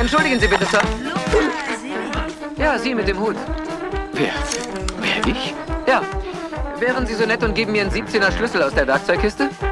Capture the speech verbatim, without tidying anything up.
Entschuldigen Sie bitte, Sir. Ja, Sie mit dem Hut. Wer? Wer, ich? Ja. Wären Sie so nett und geben mir einen siebzehner Schlüssel aus der Werkzeugkiste?